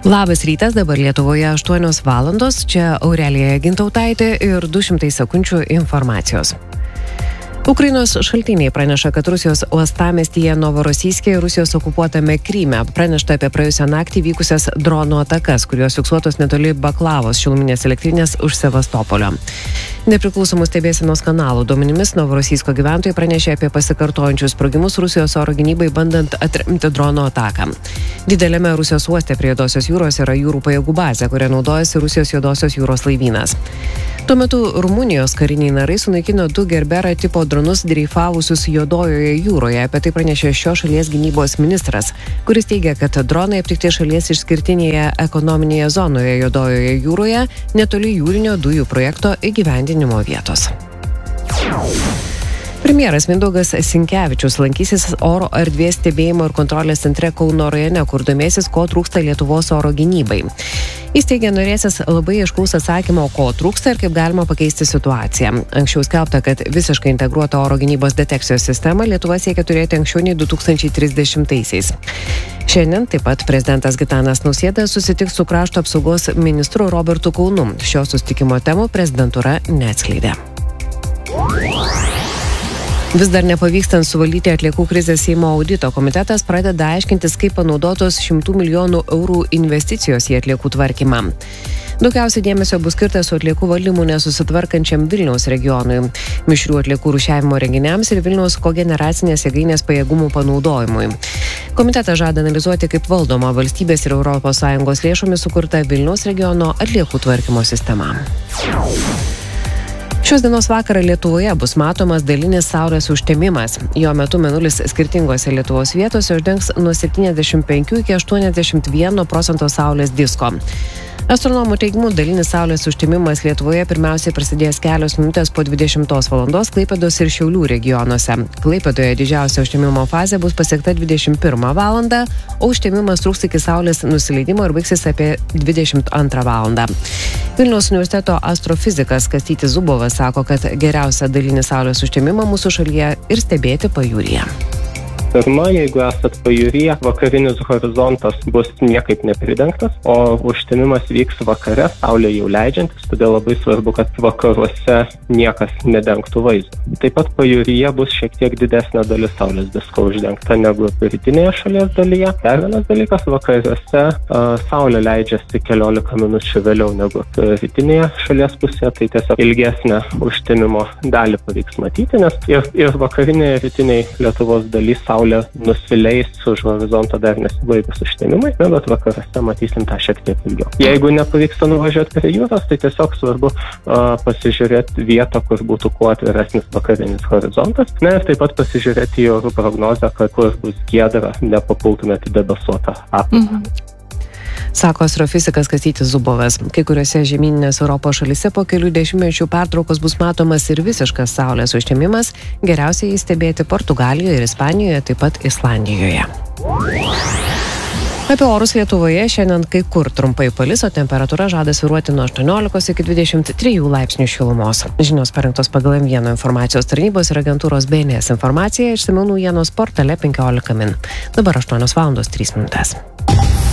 Labas rytas, dabar Lietuvoje 8 valandos, čia Aurelija Gintautaitė ir 200 sekundžių informacijos. Ukrainos šaltiniai praneša, kad Rusijos uostamiestyje Novorosijske ir Rusijos okupuotame Kryme pranešta apie praėjusią naktį vykusias dronų atakas, kurios fiksuotos netoli Baklavos šiluminės elektrinės už Sevastopolio. Nepriklausomų stebėsenos kanalų duomenimis Novorosijsko gyventojai pranešė apie pasikartojančius sprogimus Rusijos oro gynybai bandant atremti drono ataką. Didelėme Rusijos uoste prie Juodosios jūros yra jūrų pajėgų bazė, kuria naudojasi Rusijos Juodosios jūros laivynas. Tuo metu Rumunijos kariniai narai sunaikino 2 Gerbera tipo dronus dreifavusius Juodojoje jūroje. Apie tai pranešė šios šalies gynybos ministras, kuris teigia, kad dronai aptikti šalies išskirtinėje ekonominėje zonoje Juodojoje jūroje netoli jūrinio dujų projekto įgyvendinimo vietos. Premjeras Mindaugas Sinkevičius lankysis oro erdvės stebėjimo ir kontrolės centre Kauno rajone, kur domėsis, ko trūksta Lietuvos oro gynybai. Jis teigia norėsis labai aiškaus atsakymo, ko trūksta ir kaip galima pakeisti situaciją. Anksčiau skelbta, kad visiškai integruotą oro gynybos detekcijos sistemą Lietuva siekia turėti anksčiau nei 2030-aisiais. Šiandien taip pat prezidentas Gitanas Nausėda susitiks su krašto apsaugos ministru Robertu Kaunu. Šio susitikimo temų prezidentūra neatskleidė. Vis dar nepavykstant suvaldyti atliekų krizės Seimo audito komitetas pradeda aiškintis, kaip panaudotos 100 milijonų eurų investicijos į atliekų tvarkymą. Daugiausiai dėmesio bus skirta su atliekų valdymu nesusitvarkančiam Vilniaus regionui, mišrių atliekų rūšiavimo renginiams ir Vilniaus kogeneracinės jėgainės pajėgumų panaudojimui. Komitetas žada analizuoti, kaip valdoma valstybės ir ES lėšomis sukurta Vilniaus regiono atliekų tvarkymo sistema. Šios dienos vakarą Lietuvoje bus matomas dalinis saulės užtemimas. Jo metu mėnulis skirtingose Lietuvos vietose uždengs nuo 75 iki 81% saulės disko. Astronomų teigimu, dalinis saulės užtemimas Lietuvoje pirmiausiai prasidės kelios minutės po 20 valandos Klaipėdos ir Šiaulių regionuose. Klaipėdoje didžiausia užtemimo fazė bus pasiekta 21 valandą, o užtemimas truks iki saulės nusileidimo ir baigsis apie 22 valandą. Vilniaus universiteto astrofizikas Kastytis Zubovas sako, kad geriausia dalinį saulės užtemimą mūsų šalyje ir stebėti pajūryje. Pirma, jeigu esat pajūryje, vakarinis horizontas bus niekaip nepridengtas, o užtemimas vyks vakare, saulė jau leidžiantis, todėl labai svarbu, kad vakaruose niekas nedengtų vaizdo. Taip pat pajūryje bus šiek tiek didesnė dalis saulės disko uždengta negu rytinėje šalies dalyje. Dar vienas dalykas, vakaruose saulė leidžiasi 15 minučių vėliau negu rytinėje šalies pusėje, tai tiesiog ilgesnę užtemimo dalį pavyks matyti, nes ir vakarinėje rytinėje Lietuvos dalis saulė nusileis už horizonto dar nesibaigus užtemimai, bet vakaruose matysim tą šiek tiek ilgiau. Jeigu nepavyksta nuvažiuoti prie jūros, tai tiesiog svarbu pasižiūrėti vietą, kur būtų kuo atviresnis vakarinis horizontas. Na ir taip pat pasižiūrėti į orų prognozę, kad kur bus giedra, nepapultumėte į debesuotą aplinką. Sako astrofizikas Kastytis Zubovas. Kai kuriuose žemyninės Europos šalyse po kelių dešimtmečių pertraukos bus matomas ir visiškas saulės užtemimas, geriausiai jį stebėti Portugalijoje ir Ispanijoje, taip pat Islandijoje. Apie orus Lietuvoje šiandien kai kur trumpai palis, o temperatūra žada svyruoti nuo 18 iki 23 laipsnių šilumos. Žinios parengtos pagal M1 informacijos tarnybos ir agentūros BNS informacija, išsamiau naujienos portale 15 min. Dabar 8 valandos 3 minutės.